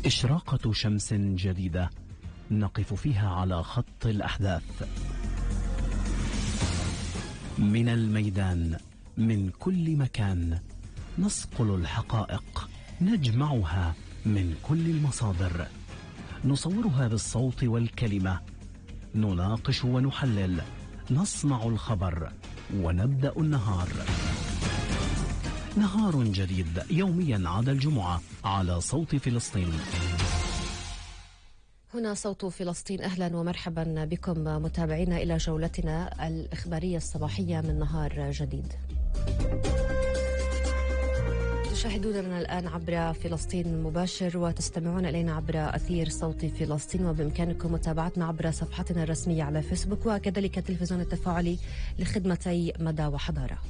إشراقة شمس جديدة نقف فيها على خط الأحداث، من الميدان، من كل مكان نصقل الحقائق، نجمعها من كل المصادر، نصورها بالصوت والكلمة، نناقش ونحلل، نصنع الخبر ونبدأ النهار. نهار جديد يوميا عدا الجمعة على صوت فلسطين. هنا صوت فلسطين، أهلا ومرحبا بكم متابعينا إلى جولتنا الإخبارية الصباحية من نهار جديد. تشاهدوننا الآن عبر فلسطين مباشر وتستمعون إلينا عبر أثير صوت فلسطين، وبإمكانكم متابعتنا عبر صفحتنا الرسمية على فيسبوك وكذلك التلفزيون التفاعلي لخدمتي مدى وحضارة.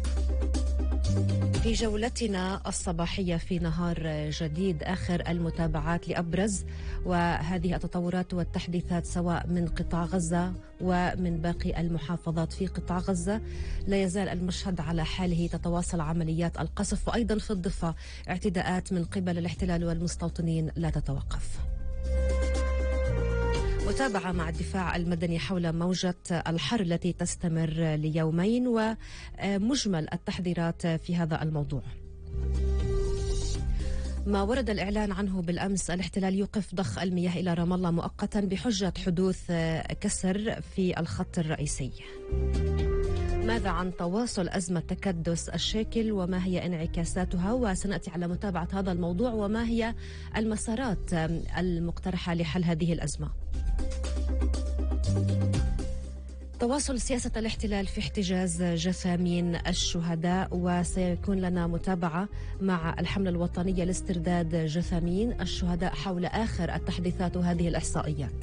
في جولتنا الصباحية في نهار جديد آخر المتابعات لأبرز وهذه التطورات والتحديثات سواء من قطاع غزة ومن باقي المحافظات في قطاع غزة. لا يزال المشهد على حاله، تتواصل عمليات القصف، وأيضا في الضفة اعتداءات من قبل الاحتلال والمستوطنين لا تتوقف. متابعة مع الدفاع المدني حول موجة الحر التي تستمر ليومين ومجمل التحذيرات في هذا الموضوع. ما ورد الإعلان عنه بالأمس، الاحتلال يوقف ضخ المياه إلى رام الله مؤقتا بحجة حدوث كسر في الخط الرئيسي. ماذا عن تواصل أزمة تكدس الشاكل وما هي انعكاساتها؟ وسنأتي على متابعة هذا الموضوع وما هي المسارات المقترحة لحل هذه الأزمة. تواصل سياسة الاحتلال في احتجاز جثامين الشهداء، وسيكون لنا متابعة مع الحملة الوطنية لاسترداد جثامين الشهداء حول آخر التحديثات وهذه الإحصائيات.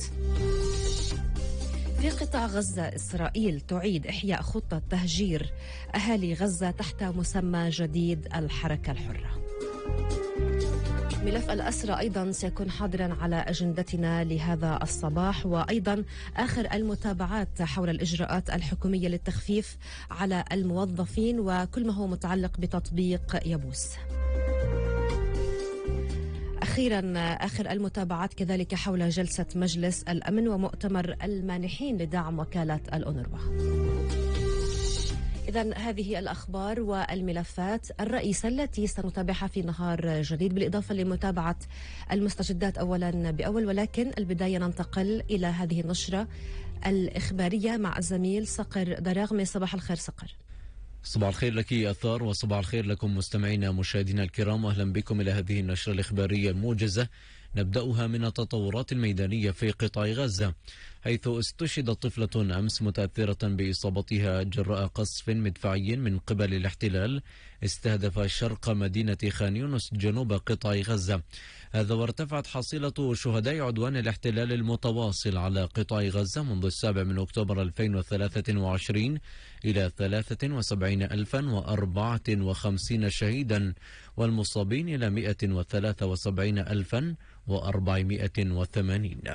في قطاع غزة، إسرائيل تعيد إحياء خطة تهجير أهالي غزة تحت مسمى جديد الحركة الحرة. ملف الأسرى أيضا سيكون حاضرا على أجندتنا لهذا الصباح، وأيضا آخر المتابعات حول الإجراءات الحكومية للتخفيف على الموظفين وكل ما هو متعلق بتطبيق يبوس. أخيرا آخر المتابعات كذلك حول جلسة مجلس الأمن ومؤتمر المانحين لدعم وكالة الأونروا. إذن هذه الأخبار والملفات الرئيسة التي سنتابعها في نهار جديد، بالإضافة لمتابعة المستجدات أولا بأول، ولكن البداية ننتقل إلى هذه النشرة الإخبارية مع الزميل صقر دراغمي. صباح الخير صقر. صباح الخير لك أثار، وصباح الخير لكم مستمعينا مشاهدينا الكرام، وأهلا بكم إلى هذه النشرة الإخبارية الموجزة. نبدأها من التطورات الميدانية في قطاع غزة، حيث استشهدت طفلة أمس متأثرة بإصابتها جراء قصف مدفعي من قبل الاحتلال استهدف شرق مدينة خان يونس جنوب قطاع غزة. هذا وارتفعت حصيلة شهداء عدوان الاحتلال المتواصل على قطاع غزة منذ 7 أكتوبر 2023 إلى 73,054 شهيدا، والمصابين إلى 173,480.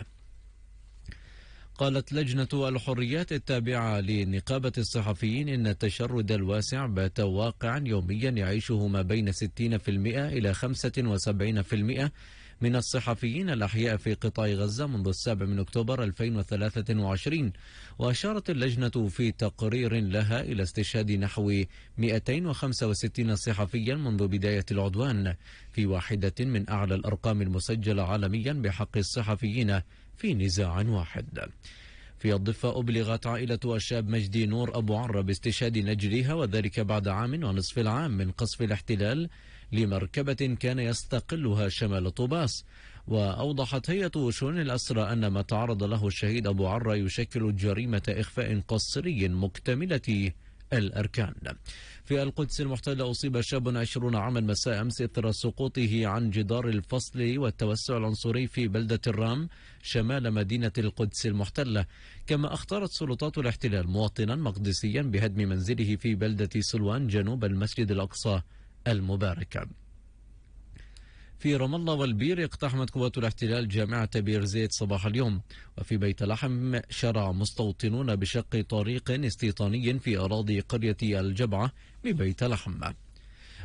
قالت لجنة الحريات التابعة لنقابة الصحفيين إن التشرد الواسع بات واقعا يوميا يعيشه ما بين 60% إلى 75% من الصحفيين الأحياء في قطاع غزة منذ 7 أكتوبر 2023. وأشارت اللجنة في تقرير لها إلى استشهاد نحو 265 صحفيا منذ بداية العدوان، في واحدة من أعلى الأرقام المسجلة عالميا بحق الصحفيين في نزاع واحد. في الضفة أبلغت عائلة الشاب مجدي نور أبو عرة باستشهاد نجلها، وذلك بعد عام ونصف العام من قصف الاحتلال لمركبة كان يستقلها شمال طوباس. وأوضحت هيئة شؤون الأسرى أن ما تعرض له الشهيد أبو عرة يشكل جريمة إخفاء قسري مكتملة الأركان. في القدس المحتلة أصيب شاب 20 عاما مساء أمس إثر سقوطه عن جدار الفصل والتوسع العنصري في بلدة الرام شمال مدينة القدس المحتلة. كما أخطرت سلطات الاحتلال مواطنا مقدسيا بهدم منزله في بلدة سلوان جنوب المسجد الأقصى المبارك. في رام الله والبير اقتحمت قوات الاحتلال جامعة بير زيت صباح اليوم. وفي بيت لحم شرع مستوطنون بشق طريق استيطاني في أراضي قرية الجبعة ببيت لحم.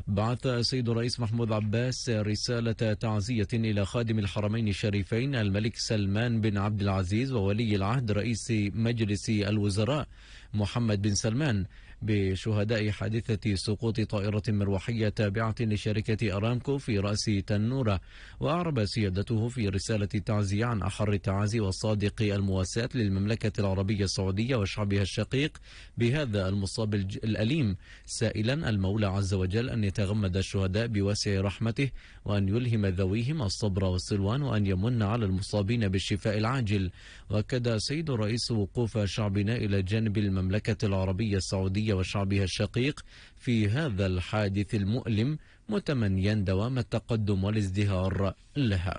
بعث السيد الرئيس محمود عباس رسالة تعزية إلى خادم الحرمين الشريفين الملك سلمان بن عبد العزيز وولي العهد رئيس مجلس الوزراء محمد بن سلمان بشهداء حادثة سقوط طائرة مروحية تابعة لشركة أرامكو في رأس تنورة. وأعرب سيادته في رسالة تعزية عن أحر التعازي والصادق المواساة للمملكة العربية السعودية وشعبها الشقيق بهذا المصاب الأليم، سائلا المولى عز وجل أن يتغمد الشهداء بواسع رحمته، وأن يلهم ذويهم الصبر والسلوان، وأن يمن على المصابين بالشفاء العاجل. وأكد السيد الرئيس وقوف شعبنا إلى جانب المملكة العربية السعودية وشعبها الشقيق في هذا الحادث المؤلم، متمنيا دوام التقدم والازدهار لها.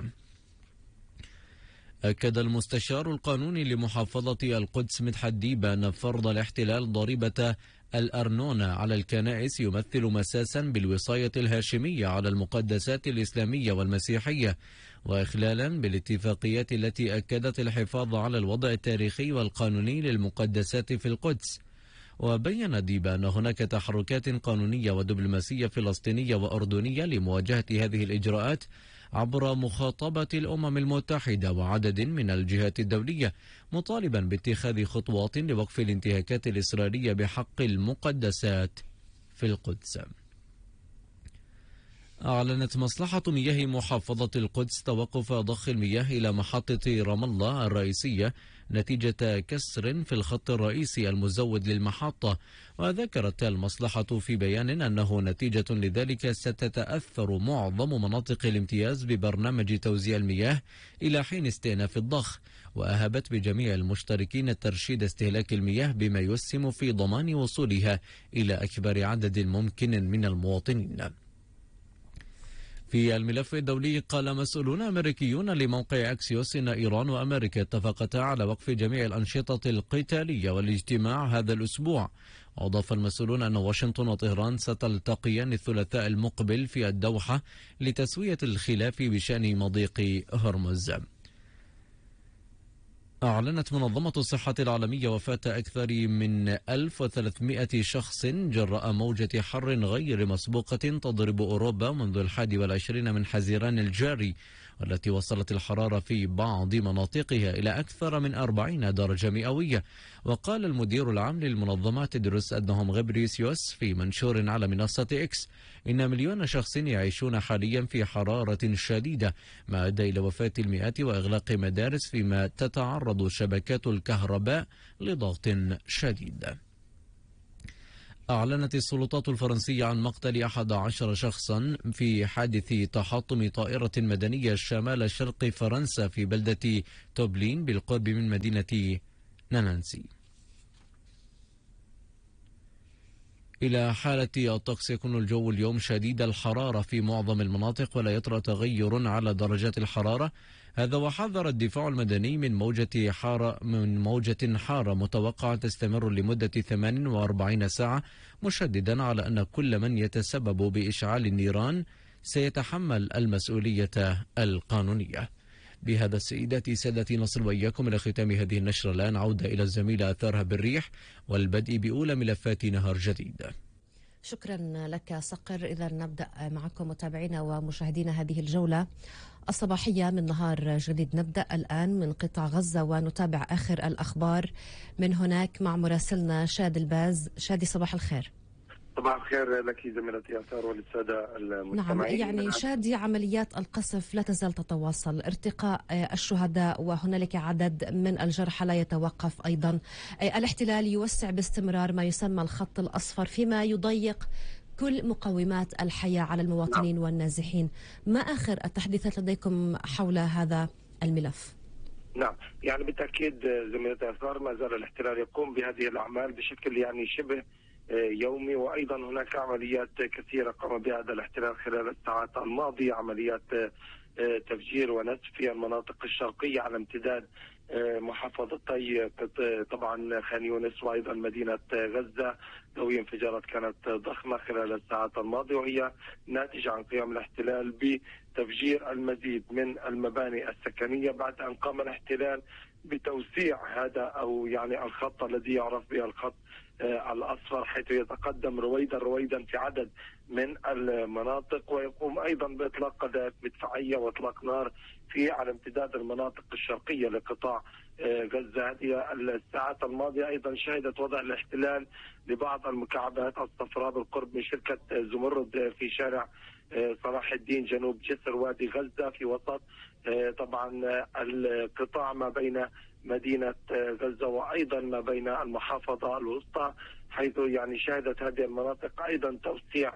أكد المستشار القانوني لمحافظة القدس مدحت ديبة أن فرض الاحتلال ضريبة الأرنونة على الكنائس يمثل مساسا بالوصاية الهاشمية على المقدسات الإسلامية والمسيحية، وإخلالا بالاتفاقيات التي أكدت الحفاظ على الوضع التاريخي والقانوني للمقدسات في القدس. وبين ديبا أن هناك تحركات قانونية ودبلوماسية فلسطينية وأردنية لمواجهة هذه الإجراءات عبر مخاطبة الأمم المتحدة وعدد من الجهات الدولية، مطالبا باتخاذ خطوات لوقف الانتهاكات الإسرائيلية بحق المقدسات في القدس. أعلنت مصلحة مياه محافظة القدس توقف ضخ المياه إلى محطة رام الله الرئيسية نتيجة كسر في الخط الرئيسي المزود للمحطة. وذكرت المصلحة في بيان أنه نتيجة لذلك ستتأثر معظم مناطق الامتياز ببرنامج توزيع المياه إلى حين استئناف الضخ، وأهبت بجميع المشتركين ترشيد استهلاك المياه بما يسهم في ضمان وصولها إلى أكبر عدد ممكن من المواطنين. في الملف الدولي، قال مسؤولون أمريكيون لموقع أكسيوس إن إيران وأمريكا اتفقتا على وقف جميع الأنشطة القتالية والاجتماع هذا الأسبوع. وأضاف المسؤولون أن واشنطن وطهران ستلتقيان الثلاثاء المقبل في الدوحة لتسوية الخلاف بشأن مضيق هرمز. أعلنت منظمة الصحة العالمية وفاة أكثر من 1300 شخص جراء موجة حر غير مسبوقة تضرب أوروبا منذ 21 من حزيران الجاري، والتي وصلت الحرارة في بعض مناطقها إلى أكثر من 40 درجة مئوية. وقال المدير العام للمنظمة تدرس أدنهم غبريسيوس في منشور على منصة إكس إن مليون شخص يعيشون حاليا في حرارة شديدة، ما أدى إلى وفاة المئات وإغلاق مدارس، فيما تتعرض شبكات الكهرباء لضغط شديد. أعلنت السلطات الفرنسية عن مقتل 11 شخصا في حادث تحطم طائرة مدنية شمال شرق فرنسا في بلدة توبلين بالقرب من مدينة نانسي. إلى حالة الطقس، يكون الجو اليوم شديد الحرارة في معظم المناطق ولا يطرأ تغير على درجات الحرارة. هذا وحذر الدفاع المدني من موجة حارة متوقعة تستمر لمدة 48 ساعة، مشددا على أن كل من يتسبب بإشعال النيران سيتحمل المسؤولية القانونية. بهذا السيدات سادتي نصل وإياكم إلى ختام هذه النشرة. الآن عودة إلى الزميلة أثارها بالريح والبدء بأولى ملفات نهار جديد. شكرا لك صقر. إذا نبدأ معكم متابعينا ومشاهدينا هذه الجولة الصباحية من نهار جديد. نبدأ الآن من قطاع غزة ونتابع آخر الأخبار من هناك مع مراسلنا شادي الباز. شادي صباح الخير. صباح الخير لك زميلتي أثار وللسادة المستمعين. نعم، يعني شادي عمليات القصف لا تزال تتواصل، ارتقاء الشهداء وهنالك عدد من الجرحى لا يتوقف أيضا. الاحتلال يوسع باستمرار ما يسمى الخط الأصفر فيما يضيق كل مقومات الحياة على المواطنين والنازحين. ما آخر التحديثات لديكم حول هذا الملف؟ نعم، يعني بالتأكيد زميلتي أثار ما زال الاحتلال يقوم بهذه الأعمال بشكل يعني شبه يومي، وأيضا هناك عمليات كثيرة قام بها هذا الاحتلال خلال الساعات الماضية، عمليات تفجير ونسف في المناطق الشرقية على امتداد محافظتي طبعا خان يونس وأيضا مدينة غزة. ذوي انفجارات كانت ضخمة خلال الساعات الماضية، وهي ناتجة عن قيام الاحتلال بتفجير المزيد من المباني السكنية بعد أن قام الاحتلال بتوسيع هذا أو يعني الخط الذي يعرف به الخط الأصفر، حيث يتقدم رويدا في عدد من المناطق، ويقوم أيضا بإطلاق قذائف مدفعية وإطلاق نار على امتداد المناطق الشرقية لقطاع غزة. هذه الساعات الماضية أيضا شهدت وضع الاحتلال لبعض المكعبات الصفراء بالقرب من شركة زمرد في شارع صلاح الدين جنوب جسر وادي غزة، في وسط طبعا القطاع ما بين مدينة غزة وأيضا ما بين المحافظة الوسطى، حيث يعني شهدت هذه المناطق أيضا توسيع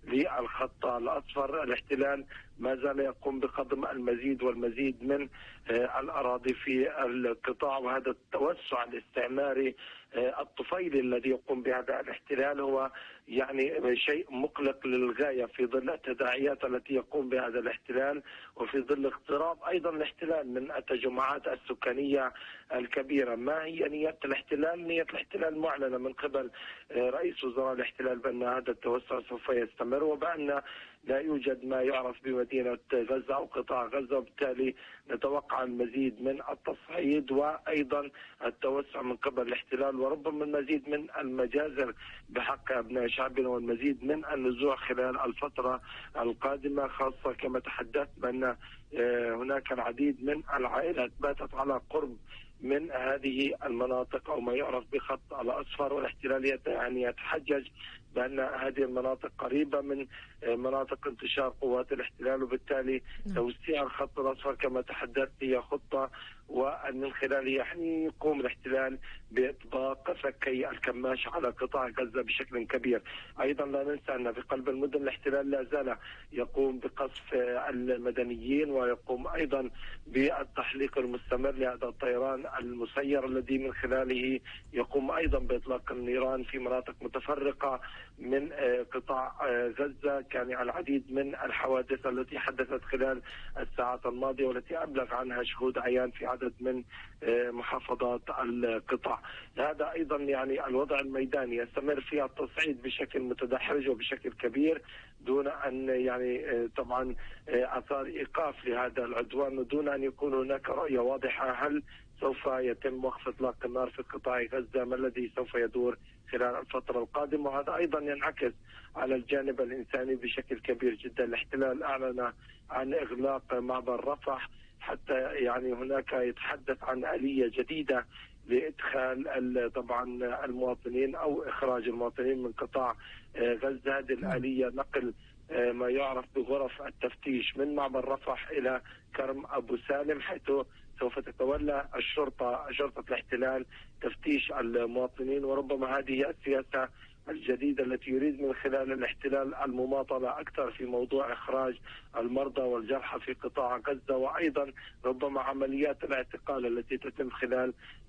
للخط الأصفر. الاحتلال ما زال يقوم بقضم المزيد والمزيد من الأراضي في القطاع، وهذا التوسع الاستعماري الطفيلي الذي يقوم بهذا الاحتلال هو يعني شيء مقلق للغاية في ظل التداعيات التي يقوم بهذا الاحتلال، وفي ظل اقتراب أيضا الاحتلال من التجمعات السكانية الكبيرة. ما هي نية الاحتلال؟ نية الاحتلال معلنة من قبل رئيس وزراء الاحتلال بأن هذا التوسع سوف يستمر، وبأن لا يوجد ما يعرف بمدينة غزة أو قطاع غزة، وبالتالي نتوقع المزيد من التصعيد وأيضا التوسع من قبل الاحتلال، وربما المزيد من المجازر بحق أبناء شعبنا، والمزيد من النزوع خلال الفترة القادمة، خاصة كما تحدثت بأن هناك العديد من العائلات باتت على قرب من هذه المناطق أو ما يعرف بخط الأصفر، والاحتلال يعني يتحجج بأن هذه المناطق قريبة من مناطق انتشار قوات الاحتلال، وبالتالي توسيع الخط الأصفر كما تحدثت هي خطة ومن خلالها يعني يقوم الاحتلال بإطباق فكي الكماش على قطاع غزة بشكل كبير. أيضا لا ننسى أن في قلب المدن الاحتلال لا زال يقوم بقصف المدنيين، ويقوم أيضا بالتحليق المستمر لهذا الطيران المسير الذي من خلاله يقوم أيضا بإطلاق النيران في مناطق متفرقة من قطاع غزة. كان العديد من الحوادث التي حدثت خلال الساعات الماضية والتي أبلغ عنها شهود عيان في عدد من محافظات القطاع. هذا أيضا يعني الوضع الميداني يستمر فيها التصعيد بشكل متدحرج وبشكل كبير، دون أن يعني طبعا أثار إيقاف لهذا العدوان، ودون أن يكون هناك رؤية واضحة هل سوف يتم وقف إطلاق النار في قطاع غزة، ما الذي سوف يدور خلال الفترة القادمة. وهذا أيضا ينعكس على الجانب الإنساني بشكل كبير جدا. الاحتلال أعلن عن إغلاق معبر رفح، حتى يعني هناك يتحدث عن آلية جديدة لإدخال طبعا المواطنين أو إخراج المواطنين من قطاع غزة. هذه الآلية نقل ما يعرف بغرف التفتيش من معبر رفح إلى كرم أبو سالم، حيث سوف تتولى شرطة الاحتلال تفتيش المواطنين. وربما هذه هي السياسة الجديدة التي يريد من خلال الاحتلال المماطلة أكثر في موضوع إخراج المرضى والجرحى في قطاع غزة، وأيضا ربما عمليات الاعتقال التي تتم خلال